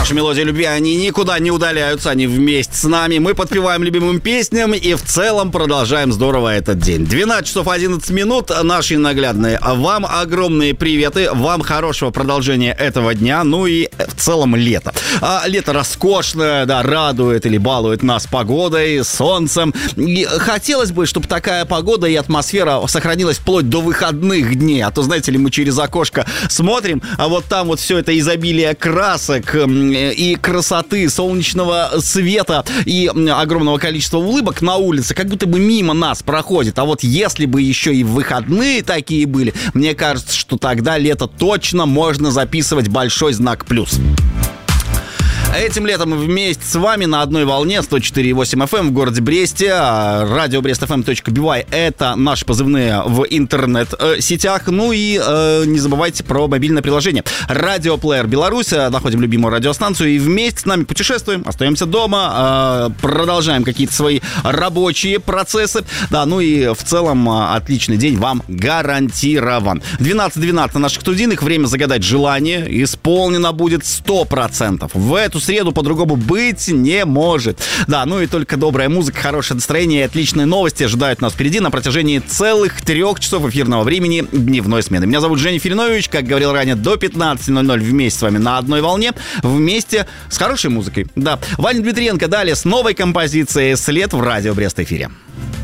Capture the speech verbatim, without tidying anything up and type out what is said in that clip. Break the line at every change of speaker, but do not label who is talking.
Наши мелодии любви, они никуда не удаляются, они вместе с нами. Мы подпеваем любимым песням и в целом продолжаем здорово этот день. двенадцать часов одиннадцать минут, наши наглядные. Вам огромные приветы, вам хорошего продолжения этого дня, ну и в целом лето. А лето роскошное, да, радует или балует нас погодой, солнцем. И хотелось бы, чтобы такая погода и атмосфера сохранилась вплоть до выходных дней. А то, знаете ли, мы через окошко смотрим, а вот там вот все это изобилие красок и красоты, солнечного света и огромного количества улыбок на улице, как будто бы мимо нас проходит. А вот если бы еще и выходные такие были, мне кажется, что тогда лето точно можно записывать большой знак плюс. Этим летом мы вместе с вами на одной волне сто четыре и восемь эф эм в городе Бресте. Радио брест эф эм точка би вай — это наши позывные в интернет-сетях. Ну и э, не забывайте про мобильное приложение Радиоплеер Беларусь. Находим любимую радиостанцию и вместе с нами путешествуем, остаемся дома, э, продолжаем какие-то свои рабочие процессы. Да, ну и в целом отличный день вам гарантирован. двенадцать двенадцать на наших студийных. Время загадать желание исполнено будет сто процентов. В эту среду по-другому быть не может. Да, ну и только добрая музыка, хорошее настроение и отличные новости ожидают нас впереди на протяжении целых трех часов эфирного времени дневной смены. Меня зовут Женя Филинович, как говорил ранее, до пятнадцати ноль-ноль вместе с вами на одной волне, вместе с хорошей музыкой. Да, Ваня Дмитриенко далее с новой композицией «След» в Радио Брест эфире.